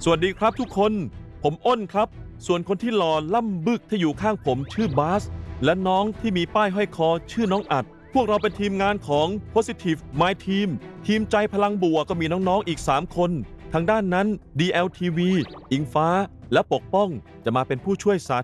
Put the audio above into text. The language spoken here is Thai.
สวัสดีครับทุกคนผมอ้นครับส่วนคนที่หล่อล่ำบึกที่อยู่ข้างผมชื่อบาสและน้องที่มีป้ายห้อยคอชื่อน้องอัดพวกเราเป็นทีมงานของ Positive My Team ทีมใจพลังบวกก็มีน้องๆอีก3คนทางด้านนั้น DLTV อิงฟ้าและปกป้องจะมาเป็นผู้ช่วยสา